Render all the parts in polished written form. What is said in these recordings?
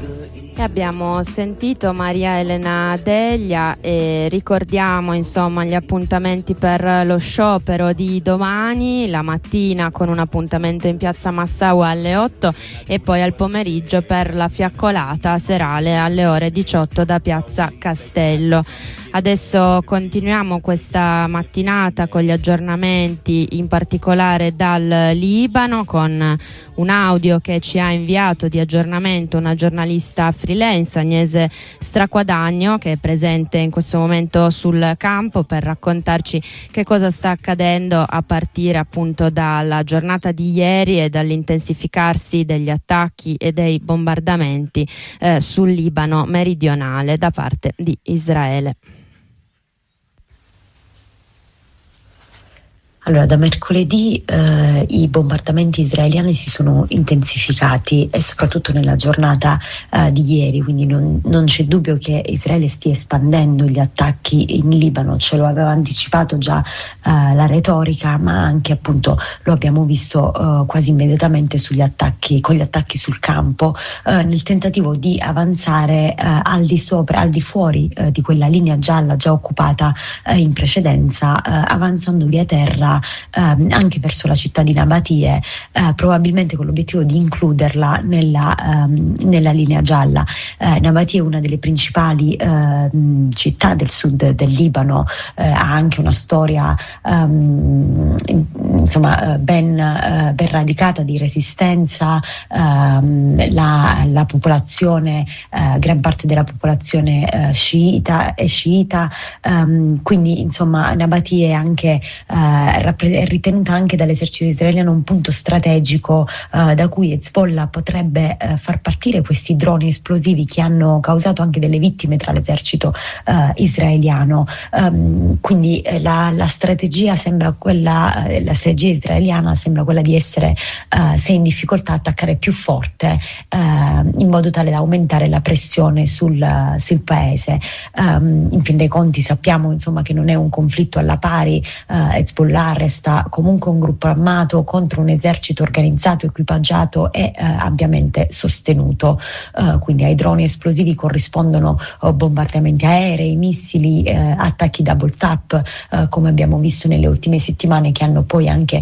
E abbiamo sentito Maria Elena Deglia e ricordiamo insomma gli appuntamenti per lo sciopero di domani, la mattina con un appuntamento in piazza Massaua alle 8 e poi al pomeriggio per la fiaccolata serale alle ore 18 da piazza Castello. Adesso continuiamo questa mattinata con gli aggiornamenti, in particolare dal Libano, con un audio che ci ha inviato di aggiornamento una giornalista freelance, Agnese Straquadagno, che è presente in questo momento sul campo per raccontarci che cosa sta accadendo a partire appunto dalla giornata di ieri e dall'intensificarsi degli attacchi e dei bombardamenti sul Libano meridionale da parte di Israele. Allora, da mercoledì i bombardamenti israeliani si sono intensificati e soprattutto nella giornata di ieri, quindi non c'è dubbio che Israele stia espandendo gli attacchi in Libano, ce lo aveva anticipato già la retorica, ma anche appunto lo abbiamo visto quasi immediatamente con gli attacchi sul campo, nel tentativo di avanzare al di fuori di quella linea gialla già occupata in precedenza, avanzando via terra anche verso la città di Nabatie, probabilmente con l'obiettivo di includerla nella linea gialla. Nabatie è una delle principali città del sud del Libano, ha anche una storia ben radicata di resistenza. La popolazione, gran parte della popolazione sciita, quindi insomma Nabatie è anche è ritenuta anche dall'esercito israeliano un punto strategico da cui Hezbollah potrebbe far partire questi droni esplosivi che hanno causato anche delle vittime tra l'esercito israeliano. Quindi la strategia israeliana sembra quella di essere, se in difficoltà, attaccare più forte in modo tale da aumentare la pressione sul paese. In fin dei conti sappiamo insomma che non è un conflitto alla pari. Hezbollah resta comunque un gruppo armato contro un esercito organizzato, equipaggiato e ampiamente sostenuto. Quindi ai droni esplosivi corrispondono bombardamenti aerei, missili, attacchi double tap, come abbiamo visto nelle ultime settimane, che hanno poi anche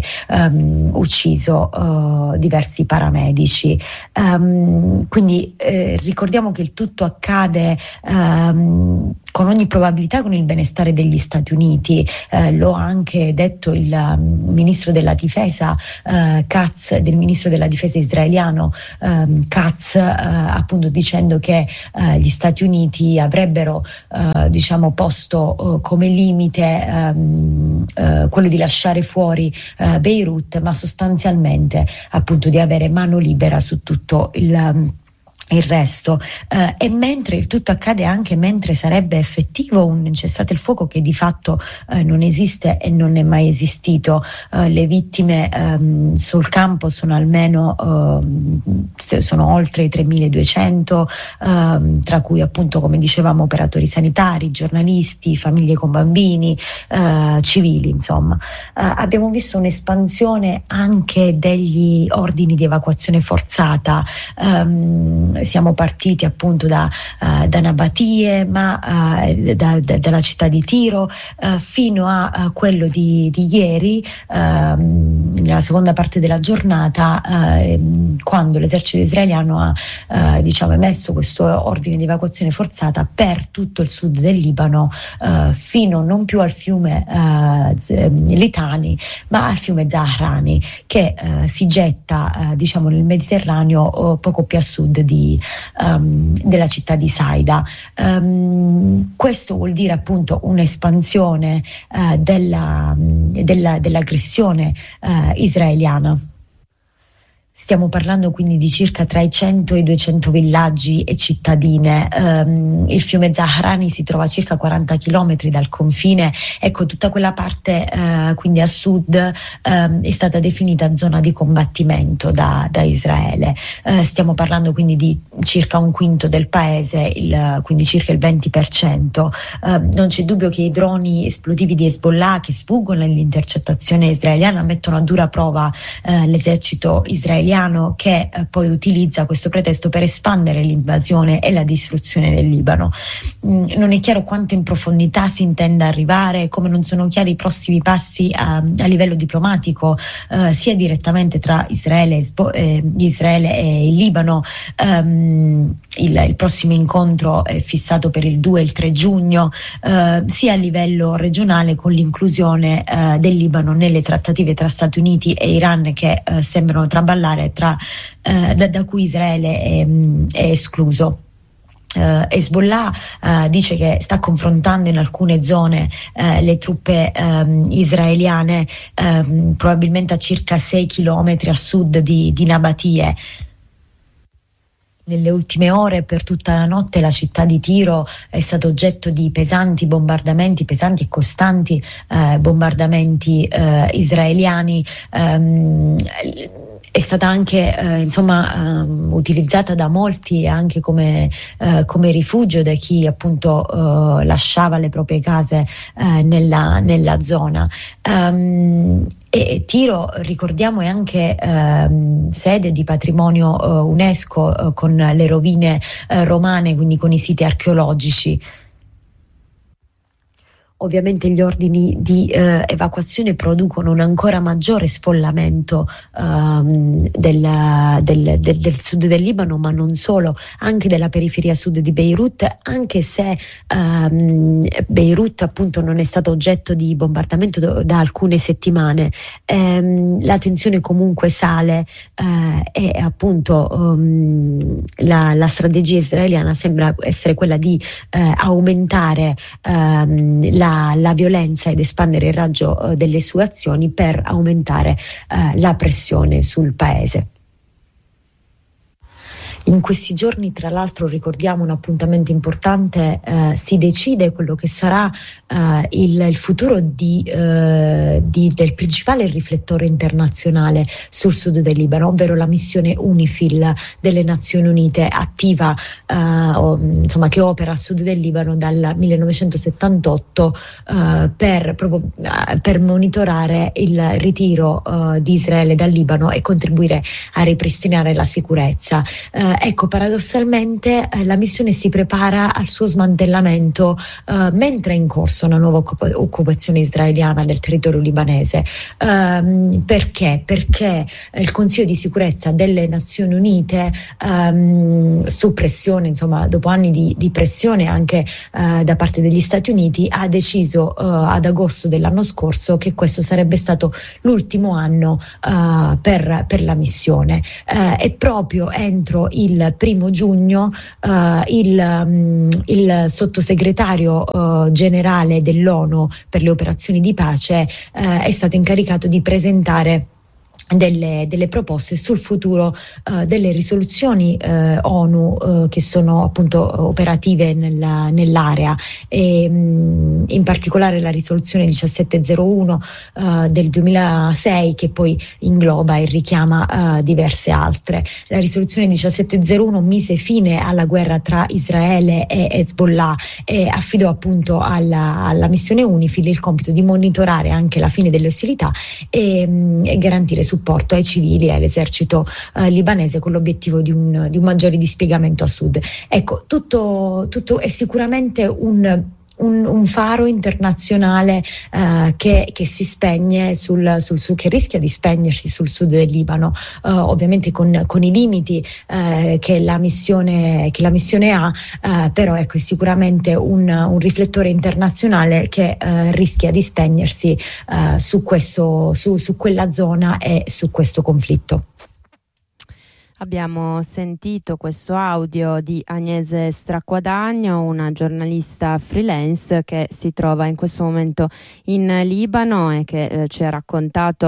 ucciso diversi paramedici. Quindi ricordiamo che il tutto accade con ogni probabilità con il benestare degli Stati Uniti. Lo ha anche detto il ministro della difesa Katz, del ministro della difesa israeliano Katz, appunto dicendo che gli Stati Uniti avrebbero posto come limite quello di lasciare fuori Beirut, ma sostanzialmente appunto di avere mano libera su tutto il resto, e mentre il tutto accade anche mentre sarebbe effettivo un cessate il fuoco che di fatto non esiste e non è mai esistito. Le vittime sul campo sono almeno sono oltre i 3.200, tra cui appunto, come dicevamo, operatori sanitari, giornalisti, famiglie con bambini, civili, insomma. Abbiamo visto un'espansione anche degli ordini di evacuazione forzata. Siamo partiti appunto da Nabatie, ma dalla città di Tiro, fino a quello di ieri, nella seconda parte della giornata, quando l'esercito israeliano ha emesso questo ordine di evacuazione forzata per tutto il sud del Libano, fino non più al fiume Litani, ma al fiume Zahrani, che si getta nel Mediterraneo poco più a sud della città di Saida. Questo vuol dire appunto un'espansione dell'aggressione israeliana. Stiamo parlando quindi di circa tra i 100 e i 200 villaggi e cittadine. Il fiume Zahrani si trova a circa 40 chilometri dal confine. Ecco, tutta quella parte quindi a sud è stata definita zona di combattimento da Israele. Stiamo parlando quindi di circa un quinto del paese, quindi circa il 20%. Non c'è dubbio che i droni esplosivi di Hezbollah, che sfuggono all'intercettazione israeliana, mettono a dura prova l'esercito israeliano israeliano che poi utilizza questo pretesto per espandere l'invasione e la distruzione del Libano. Non è chiaro quanto in profondità si intenda arrivare, come non sono chiari i prossimi passi a livello diplomatico, sia direttamente tra Israele e il Libano. Il prossimo incontro è fissato per il 2 e il 3 giugno, sia a livello regionale con l'inclusione del Libano nelle trattative tra Stati Uniti e Iran che sembrano traballare da cui Israele è escluso. Hezbollah dice che sta confrontando in alcune zone le truppe israeliane, probabilmente a circa 6 chilometri a sud di Nabatie. Nelle ultime ore, per tutta la notte, la città di Tiro è stata oggetto di pesanti e costanti bombardamenti israeliani. È stata anche utilizzata da molti anche come rifugio da chi appunto lasciava le proprie case nella zona. E Tiro, ricordiamo, è anche sede di patrimonio UNESCO con le rovine romane, quindi con i siti archeologici. Ovviamente gli ordini di evacuazione producono un ancora maggiore sfollamento del sud del Libano, ma non solo, anche della periferia sud di Beirut, anche se Beirut appunto non è stato oggetto di bombardamento da alcune settimane. La tensione comunque sale e appunto la strategia israeliana sembra essere quella di aumentare la violenza ed espandere il raggio delle sue azioni per aumentare la pressione sul paese. In questi giorni, tra l'altro, ricordiamo un appuntamento importante, si decide quello che sarà il futuro del principale riflettore internazionale sul sud del Libano, ovvero la missione UNIFIL delle Nazioni Unite, attiva che opera a sud del Libano dal 1978 per monitorare il ritiro di Israele dal Libano e contribuire a ripristinare la sicurezza. Ecco, paradossalmente la missione si prepara al suo smantellamento mentre è in corso una nuova occupazione israeliana del territorio libanese. Perché? Perché il Consiglio di sicurezza delle Nazioni Unite, su pressione, dopo anni di pressione anche da parte degli Stati Uniti, ha deciso ad agosto dell'anno scorso che questo sarebbe stato l'ultimo anno per la missione. E proprio entro il 1 giugno il sottosegretario generale dell'ONU per le operazioni di pace è stato incaricato di presentare delle proposte sul futuro delle risoluzioni ONU che sono appunto operative nell'area, e in particolare la risoluzione 1701 del 2006, che poi ingloba e richiama diverse altre. La risoluzione 1701 mise fine alla guerra tra Israele e Hezbollah e affidò appunto alla missione UNIFIL il compito di monitorare anche la fine delle ostilità e garantire supporto ai civili e all'esercito libanese, con l'obiettivo di un maggiore dispiegamento a sud. Ecco, tutto è sicuramente un faro internazionale che si spegne che rischia di spegnersi sul sud del Libano, ovviamente con i limiti che la missione ha, però ecco, è sicuramente un riflettore internazionale che rischia di spegnersi su quella zona e su questo conflitto. Abbiamo sentito questo audio di Agnese Stracquadagno, una giornalista freelance che si trova in questo momento in Libano e che ci ha raccontato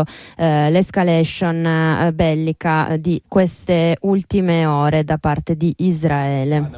l'escalation bellica di queste ultime ore da parte di Israele.